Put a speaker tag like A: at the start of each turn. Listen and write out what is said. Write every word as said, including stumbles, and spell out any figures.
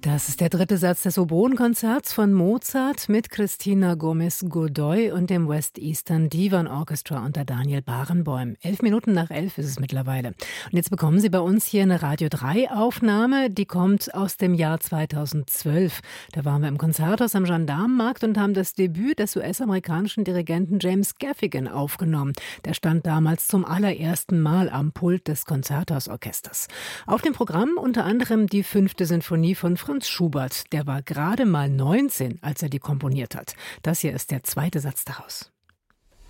A: Das ist der dritte Satz des Oboenkonzerts von Mozart mit Christina Gomez-Godoy und dem West Eastern Divan Orchestra unter Daniel Barenboim. Elf Minuten nach elf ist es mittlerweile. Und jetzt bekommen Sie bei uns hier eine Radio drei Aufnahme, die kommt aus dem Jahr zweitausendzwölf. Da waren wir im Konzerthaus am Gendarmenmarkt und haben das Debüt des U S-amerikanischen Dirigenten James Gaffigan aufgenommen. Der stand damals zum allerersten Mal am Pult des Konzerthausorchesters. Auf dem Programm unter anderem die fünfte Sinfonie von Franz Schubert. Der war gerade mal neunzehn, als er die komponiert hat. Das hier ist der zweite Satz daraus.